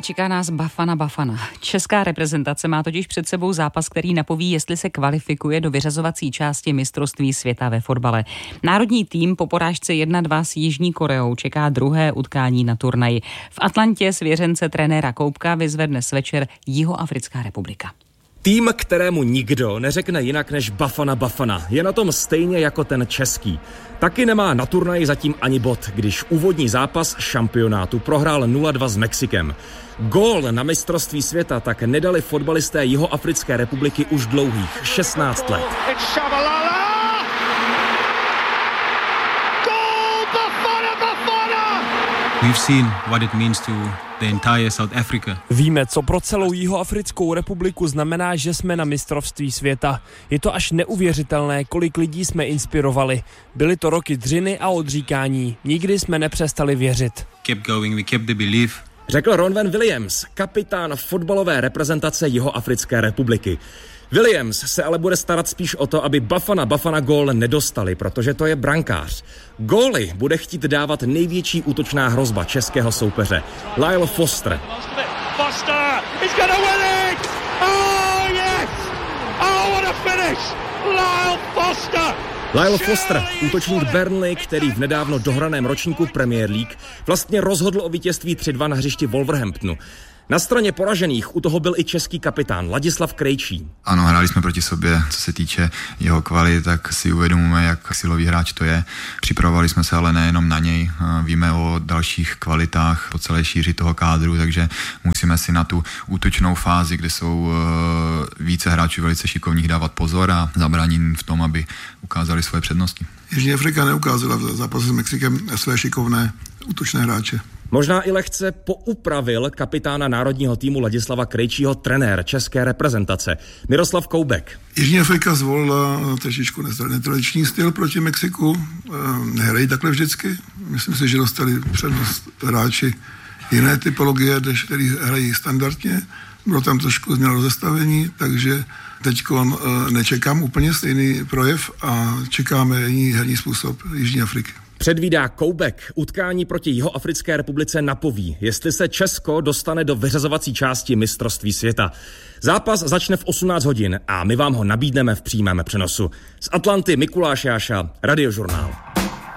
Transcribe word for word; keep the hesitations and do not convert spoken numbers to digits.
Čeká nás Bafana Bafana. Česká reprezentace má totiž před sebou zápas, který napoví, jestli se kvalifikuje do vyřazovací části mistrovství světa ve fotbale. Národní tým po porážce jedna dva s Jižní Koreou čeká druhé utkání na turnaji. V Atlantě svěřence trenéra Koubka vyzve dnes večer Jihoafrická republika. Tým, kterému nikdo neřekne jinak než Bafana Bafana, je na tom stejně jako ten český. Taky nemá na turnaji zatím ani bod, když úvodní zápas šampionátu prohrál nula dva s Mexikem. Gól na mistrovství světa tak nedali fotbalisté Jihoafrické republiky už dlouhých šestnáct let. We've seen what it means to the entire South Africa. Víme, co pro celou Jihoafrickou republiku znamená, že jsme na mistrovství světa. Je to až neuvěřitelné, kolik lidí jsme inspirovali. Byly to roky dřiny a odříkání. Nikdy jsme nepřestali věřit. Kept going, we kept the belief. Řekl Ronwen Williams, kapitán fotbalové reprezentace Jihoafrické republiky. Williams se ale bude starat spíš o to, aby Bafana Bafana gól nedostali, protože to je brankář. Góly bude chtít dávat největší útočná hrozba českého soupeře, Lyle Foster. Foster is gonna win it! Oh yes! Oh what a finish! Lyle Foster! Lyle Foster, útočník Burnley, který v nedávno dohraném ročníku Premier League vlastně rozhodl o vítězství tři dva na hřišti Wolverhamptonu. Na straně poražených u toho byl i český kapitán Ladislav Krejčí. Ano, hráli jsme proti sobě, co se týče jeho kvalit, tak si uvědomujeme, jak silový hráč to je. Připravovali jsme se ale nejenom na něj, víme o dalších kvalitách po celé šíři toho kádru, takže musíme si na tu útočnou fázi, kde jsou více hráčů velice šikovných, dávat pozor a zabránit v tom, aby ukázali svoje přednosti. Jižní Afrika neukázala v zápase s Mexikem své šikovné útočné hráče. Možná i lehce poupravil kapitána národního týmu Ladislava Krejčího trenér české reprezentace Miroslav Koubek. Jižní Afrika zvolila trošičku netradiční styl proti Mexiku. Nehrají takhle vždycky. Myslím si, že dostali přednost hráči jiné typologie, než který hrají standardně. Bylo tam trošku změna rozestavení, takže teď nečekám úplně stejný projev a čekáme jiný herní způsob Jižní Afriky. Předvídá Koubek, utkání proti Jihoafrické republice napoví, jestli se Česko dostane do vyřazovací části mistrovství světa. Zápas začne v osmnáct hodin a my vám ho nabídneme v přímém přenosu. Z Atlanty Mikuláš Jáša, Radiožurnál.